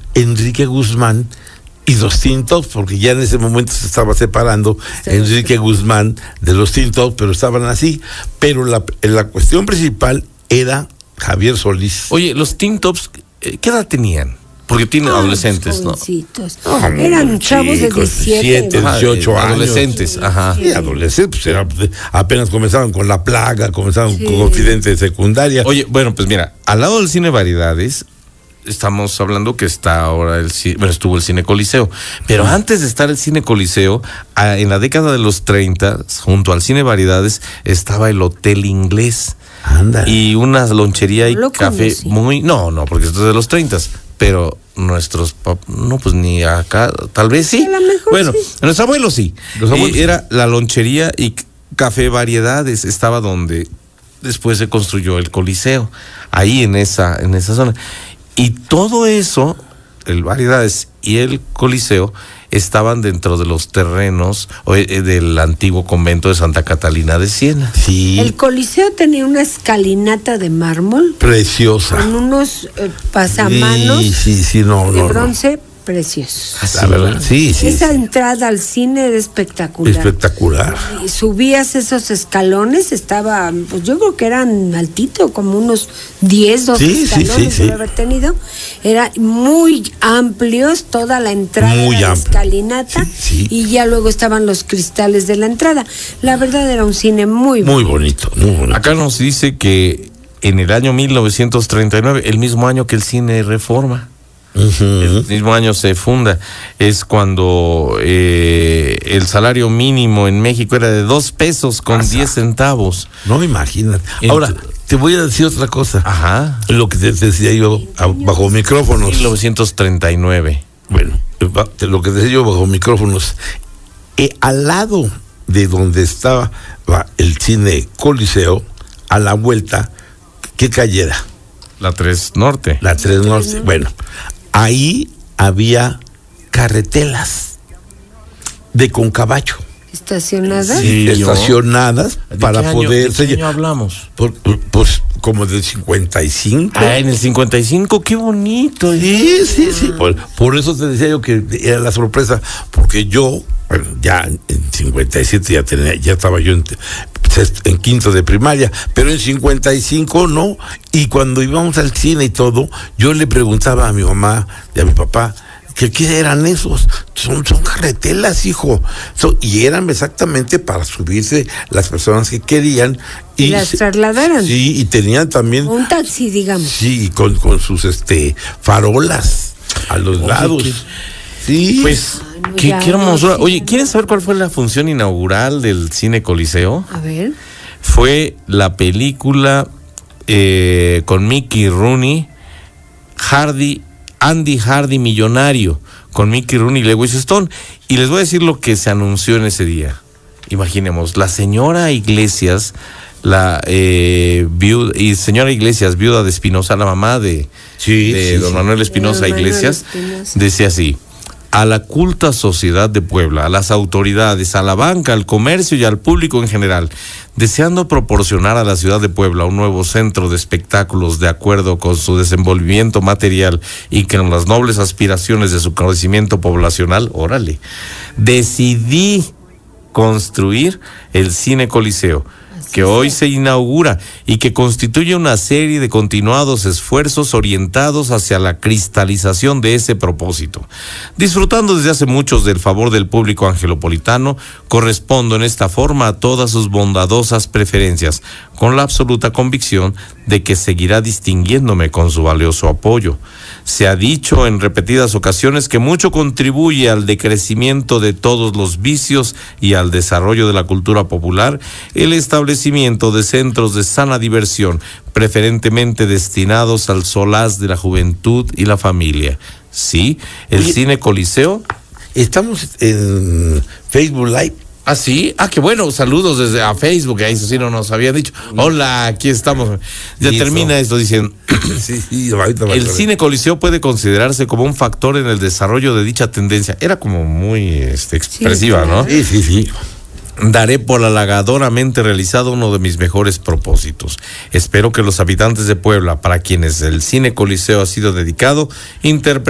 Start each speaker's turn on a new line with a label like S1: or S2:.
S1: Enrique Guzmán y los Teen Tops, porque ya en ese momento se estaba separando Enrique Guzmán de los Teen Tops, pero estaban así. Pero la cuestión principal era Javier Solís.
S2: Oye, los Teen Tops, ¿qué edad tenían? Porque tienen adolescentes, ¿no?
S3: Eran chavos de 17,
S1: 18 años.
S2: Adolescentes, ajá.
S1: Sí, adolescentes, pues apenas comenzaban con La Plaga, comenzaban con Confidente de Secundaria.
S2: Oye, bueno, pues mira, al lado del Cine Variedades, estamos hablando que está ahora estuvo el Cine Coliseo, pero antes de estar el Cine Coliseo, en la década de los 30, junto al Cine Variedades, estaba el Hotel Inglés.
S1: Anda.
S2: Y una lonchería y café muy... No, porque esto es de los 30, pero nuestros no, pues ni acá, tal vez sí. Bueno, nuestros abuelos sí. Era la lonchería y café Variedades, estaba donde después se construyó el Coliseo, ahí en esa zona. Y todo eso, el Variedades y el Coliseo, estaban dentro de los terrenos del antiguo convento de Santa Catalina de Siena.
S1: Sí.
S3: El Coliseo tenía una escalinata de mármol
S1: preciosa,
S3: con unos pasamanos de bronce preciosos.
S1: La verdad, sí.
S3: Esa entrada al cine era espectacular.
S1: Espectacular.
S3: Y subías esos escalones, estaba, pues yo creo que eran altito, como unos 12 escalones debe haber tenido. Eran muy amplios, toda la entrada de la escalinata, y ya luego estaban los cristales de la entrada. La verdad era un cine muy
S1: bonito.
S2: Acá nos dice que en el año 1939, el mismo año que el Cine Reforma, el mismo año se funda, es cuando el salario mínimo en México era de 2 pesos con 10 centavos.
S1: No, imagínate. Ahora, te voy a decir otra cosa.
S2: Ajá.
S1: Lo que te decía yo bajo micrófonos.
S2: 1939.
S1: Bueno, lo que decía yo bajo micrófonos. Al lado de donde estaba el Cine Coliseo, a la vuelta, ¿qué calle era?
S2: La 3 Norte.
S1: La 3 Norte. Bueno, ahí había carretelas de Concabacho.
S3: ¿Estacionadas?
S1: Sí, estacionadas para poder...
S2: ¿De qué año hablamos?
S1: Pues como del 55.
S2: En el 55, qué bonito.
S1: Sí. Por eso te decía yo que era la sorpresa, porque yo, bueno, ya en 57 ya estaba yo en quinto de primaria, pero en 55 no. Y cuando íbamos al cine y todo, yo le preguntaba a mi mamá y a mi papá, ¿qué eran esos? Son carretelas, hijo. Y eran exactamente para subirse las personas que querían.
S3: Y las trasladaran.
S1: Sí, y tenían también...
S3: Un taxi, digamos.
S1: Sí, con sus farolas a los lados. Sí.
S2: Pues, qué hermosura. Oye, ¿quieren saber cuál fue la función inaugural del Cine Coliseo?
S3: A ver.
S2: Fue la película con Mickey Rooney, Andy Hardy Millonario, con Mickey Rooney y Lewis Stone. Y les voy a decir lo que se anunció en ese día. Imaginemos, la señora Iglesias, viuda de Espinosa, la mamá de don Manuel Espinosa Iglesias, decía así: a la culta sociedad de Puebla, a las autoridades, a la banca, al comercio y al público en general, deseando proporcionar a la ciudad de Puebla un nuevo centro de espectáculos de acuerdo con su desenvolvimiento material y con las nobles aspiraciones de su crecimiento poblacional, decidí construir el Cine Coliseo, que hoy se inaugura y que constituye una serie de continuados esfuerzos orientados hacia la cristalización de ese propósito. Disfrutando desde hace muchos del favor del público angelopolitano, correspondo en esta forma a todas sus bondadosas preferencias, con la absoluta convicción de que seguirá distinguiéndome con su valioso apoyo. Se ha dicho en repetidas ocasiones que mucho contribuye al decrecimiento de todos los vicios y al desarrollo de la cultura popular el establecimiento de centros de sana diversión, preferentemente destinados al solaz de la juventud y la familia. Sí, el Cine Coliseo.
S1: Estamos en Facebook Live.
S2: ¿Ah, sí? Ah, qué bueno, saludos desde a Facebook, eso sí no nos había dicho. Hola, aquí estamos. Ya termina esto diciendo, el Cine Coliseo puede considerarse como un factor en el desarrollo de dicha tendencia. Era como muy expresiva, ¿no?
S1: Sí.
S2: Daré por halagadoramente realizado uno de mis mejores propósitos. Espero que los habitantes de Puebla, para quienes el Cine Coliseo ha sido dedicado, interpreten